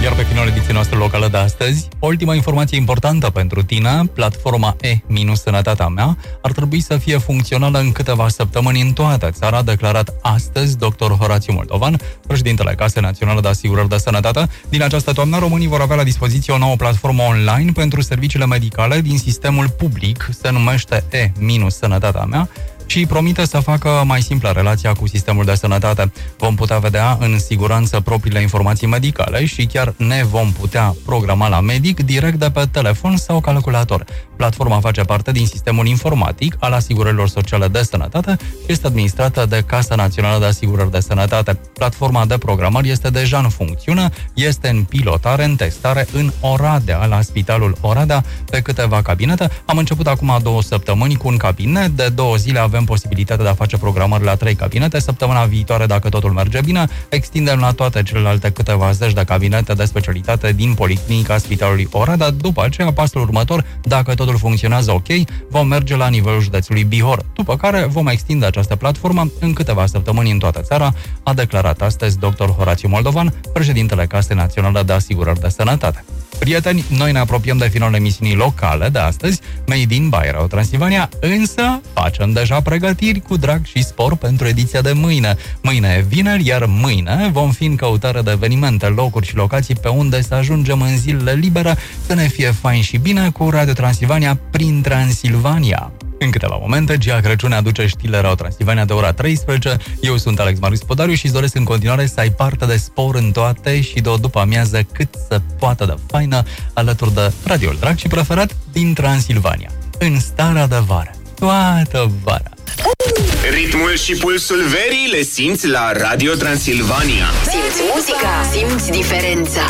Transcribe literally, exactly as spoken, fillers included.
iar pe finalul ediției noastre locală de astăzi, ultima informație importantă pentru tine, platforma e-Sănătatea mea ar trebui să fie funcțională în câteva săptămâni în toată țara, a declarat astăzi doctor Horațiu Moldovan, președintele Casei Naționale de Asigurări de Sănătate. Din această toamnă, românii vor avea la dispoziție o nouă platformă online pentru serviciile medicale din sistemul public, se numește e-Sănătatea mea, și promite să facă mai simplă relația cu sistemul de sănătate. Vom putea vedea în siguranță propriile informații medicale și chiar ne vom putea programa la medic direct de pe telefon sau calculator. Platforma face parte din sistemul informatic al asigurărilor sociale de sănătate și este administrată de Casa Națională de Asigurări de Sănătate. Platforma de programări este deja în funcțiune, este în pilotare, în testare în Oradea, la Spitalul Oradea, pe câteva cabinete. Am început acum două săptămâni cu un cabinet, de două zile avem posibilitatea de a face programări la trei cabinete. Săptămâna viitoare, dacă totul merge bine, extindem la toate celelalte câteva zeci de cabinete de specialitate din Policlinica Spitalului Oradea. După aceea, pasul următor, dacă totul funcționează ok, vom merge la nivelul județului Bihor, după care vom extinde această platformă în câteva săptămâni în toată țara, a declarat astăzi doctor Horațiu Moldovan, președintele Casei Naționale de Asigurări de Sănătate. Prieteni, noi ne apropiem de finalul emisiunii locale de astăzi, Made in Bairro, Transilvania, însă facem deja pregătiri cu drag și spor pentru ediția de mâine. Mâine e vineri, iar mâine vom fi în căutare de evenimente, locuri și locații pe unde să ajungem în zilele libere, să ne fie fain și bine cu Radio Transilvania prin Transilvania. În câteva momente, Gia Crăciun aduce știrile Radio Transilvania de ora treisprezece. Eu sunt Alex Marius Podariu și îți doresc în continuare să ai parte de spor în toate și de o după amiază cât se poate de faină alături de radioul drag și preferat din Transilvania. În starea de vară. Toată vara. Ritmul și pulsul verii le simți la Radio Transilvania. Simți muzica, simți diferența.